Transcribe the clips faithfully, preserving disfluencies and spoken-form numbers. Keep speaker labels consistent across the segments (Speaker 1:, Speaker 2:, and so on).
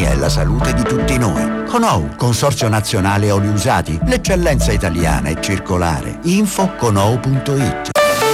Speaker 1: è la salute di tutti noi. Conou, Consorzio Nazionale Oli Usati, l'eccellenza italiana è circolare. Info conou punto it.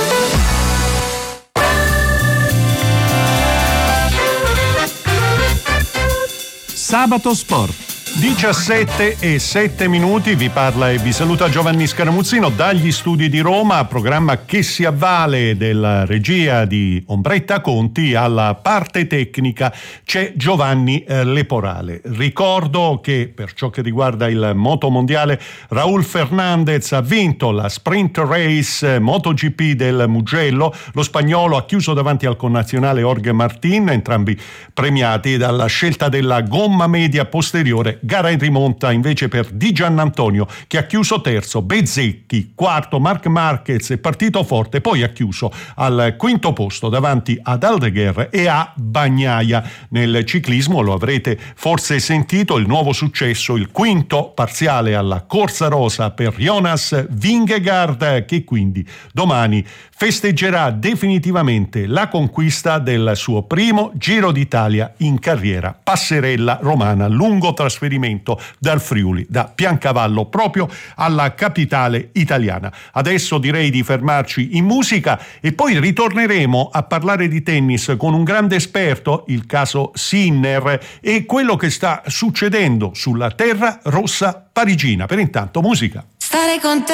Speaker 2: Sabato Sport. diciassette e sette minuti, vi parla e vi saluta Giovanni Scaramuzzino dagli studi di Roma, programma che si avvale della regia di Ombretta Conti. Alla parte tecnica c'è Giovanni eh, Leporale. Ricordo che per ciò che riguarda il motomondiale, Raúl Fernández ha vinto la sprint race MotoGP del Mugello, lo spagnolo ha chiuso davanti al connazionale Jorge Martín, entrambi premiati dalla scelta della gomma media posteriore. Gara in rimonta invece per Di Giannantonio, che ha chiuso terzo, Bezzecchi quarto, Marc Marquez è partito forte, poi ha chiuso al quinto posto davanti ad Aldeguer e a Bagnaia. Nel ciclismo lo avrete forse sentito, il nuovo successo, il quinto parziale alla Corsa Rosa per Jonas Vingegaard, che quindi domani festeggerà definitivamente la conquista del suo primo Giro d'Italia in carriera. Passerella romana, lungo trasferimento dal Friuli, da Piancavallo proprio alla capitale italiana. Adesso direi di fermarci in musica e poi ritorneremo a parlare di tennis con un grande esperto, il caso Sinner, e quello che sta succedendo sulla terra rossa parigina. Per intanto musica.
Speaker 3: Stare con te